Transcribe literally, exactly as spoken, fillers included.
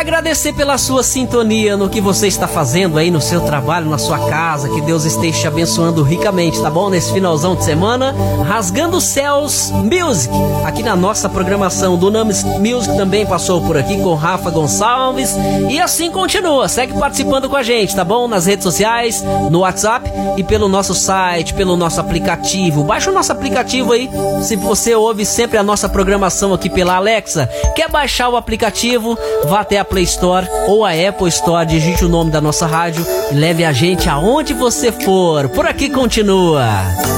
agradecer pela sua sintonia no que você está fazendo aí no seu trabalho, na sua casa. Que Deus esteja te abençoando ricamente, tá bom? Nesse finalzão de semana, Rasgando Céus Music, aqui na nossa programação. Dunamis Music também passou por aqui com Rafa Gonçalves. E assim continua, segue participando com a gente, tá bom? Nas redes sociais, no WhatsApp e pelo nosso site, pelo nosso aplicativo. Baixa o nosso aplicativo aí, se você ouve sempre a nossa programação aqui pela Alexa. Quer baixar o aplicativo? Vá até a Play Store ou a Apple Store, digite o nome da nossa rádio e leve a gente aonde você for. Por aqui continua.